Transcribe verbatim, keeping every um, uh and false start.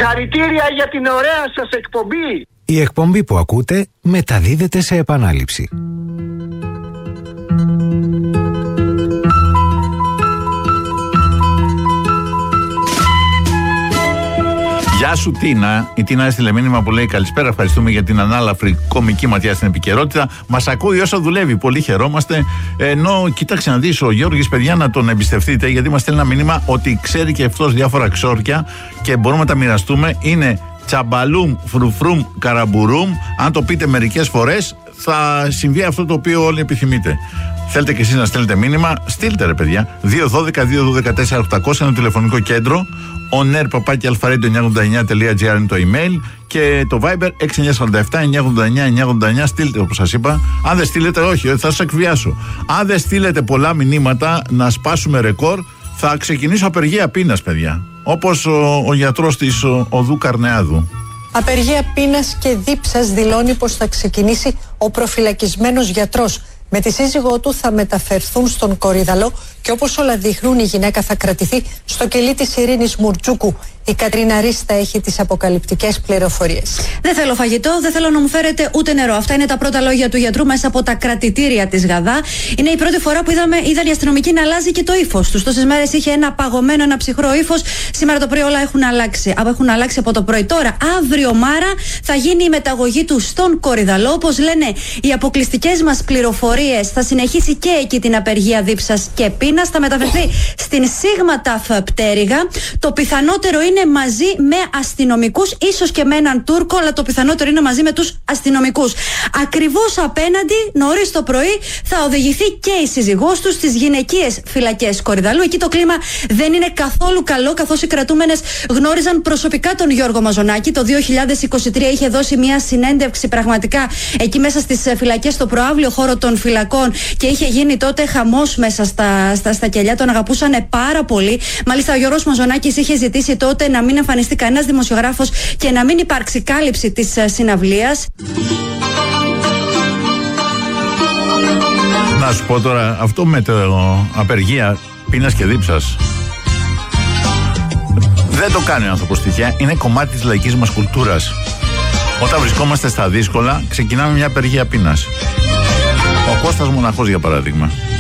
Συγχαρητήρια για την ωραία σας εκπομπή. Η εκπομπή που ακούτε μεταδίδεται σε επανάληψη. Γεια σου Τίνα. Η Τίνα έστειλε μήνυμα που λέει καλησπέρα, ευχαριστούμε για την ανάλαφρη κομική ματιά στην επικαιρότητα. Μας ακούει όσο δουλεύει, πολύ χαιρόμαστε. Ενώ κοίταξε να δεις, ο Γιώργης, παιδιά, να τον εμπιστευτείτε, γιατί μας στέλνει ένα μήνυμα ότι ξέρει και αυτός διάφορα ξόρκια και μπορούμε να τα μοιραστούμε. Είναι τσαμπαλούμ, φρουφρούμ, καραμπουρούμ. Αν το πείτε μερικές φορές, θα συμβεί αυτό το οποίο όλοι επιθυμείτε. Θέλετε και εσείς να στέλνετε μήνυμα, στείλτε ρε παιδιά. δύο ένα δύο δύο ένα δύο τέσσερα οκτακόσια είναι το τηλεφωνικό κέντρο. onair παπάκι αλφαρέντιο εννιακόσια ογδόντα εννιά τελεία τζι άρ είναι το email. Και το Viber έξι εννιά τέσσερα επτά εννιακόσια ογδόντα εννιά εννιακόσια ογδόντα εννιά. Στείλτε, όπως σας είπα. Αν δεν στείλετε, όχι, θα σας εκβιάσω. Αν δεν στείλετε πολλά μηνύματα να σπάσουμε ρεκόρ, θα ξεκινήσω απεργία πείνας, παιδιά. Όπως ο, ο γιατρός της ο, Οδού Καρνεάδου. Απεργία πείνας και δίψας δηλώνει πως θα ξεκινήσει ο προφυλακισμένος γιατρός. Με τη σύζυγό του θα μεταφερθούν στον Κορυδαλό και όπως όλα δείχνουν η γυναίκα θα κρατηθεί στο κελί της Ειρήνης Μουρτσούκου. Η Κατρίνα Ρίστα έχει τις αποκαλυπτικές πληροφορίες. Δεν θέλω φαγητό, δεν θέλω να μου φέρετε ούτε νερό. Αυτά είναι τα πρώτα λόγια του γιατρού μέσα από τα κρατητήρια της Γαδά. Είναι η πρώτη φορά που είδαμε, είδαν οι αστυνομικοί να αλλάζει και το ύφος τους. Τόσες μέρες είχε ένα παγωμένο, ένα ψυχρό ύφος. Σήμερα το πρωί όλα έχουν αλλάξει. Έχουν αλλάξει από το πρωί. Τώρα, αύριο Μάρα, θα γίνει η μεταγωγή του στον Κορυδαλό. Όπως λένε οι αποκλειστικές μας πληροφορίες, θα συνεχίσει και εκεί την απεργία δίψας και πείνας. Θα μεταφερθεί στην Σίγμα Ταφ Πτέρυγα. Το πιθανότερο είναι μαζί με αστυνομικούς, ίσως και με έναν Τούρκο, αλλά το πιθανότερο είναι μαζί με τους αστυνομικούς. Ακριβώς απέναντι, νωρίς το πρωί, θα οδηγηθεί και η σύζυγός τους στις γυναικείες φυλακές Κορυδαλού. Εκεί το κλίμα δεν είναι καθόλου καλό, καθώς οι κρατούμενες γνώριζαν προσωπικά τον Γιώργο Μαζονάκη. Το δύο χιλιάδες είκοσι τρία είχε δώσει μια συνέντευξη πραγματικά εκεί μέσα στις φυλακές, στο προαύλιο χώρο των φυλακών, και είχε γίνει τότε χαμός μέσα στα, στα, στα κελιά. Τον αγαπούσαν πάρα πολύ. Μάλιστα, ο Γιώργος Μαζονάκης είχε ζητήσει τότε να μην εμφανιστεί κανένας δημοσιογράφος και να μην υπάρξει κάλυψη της συναυλίας. Να σου πω τώρα, αυτό με το απεργία πείνας και δίψας δεν το κάνει ο άνθρωπος τυχαία, είναι κομμάτι της λαϊκής μας κουλτούρας. Όταν βρισκόμαστε στα δύσκολα, ξεκινάμε μια απεργία πείνας. Ο Κώστας Μοναχός, για παράδειγμα.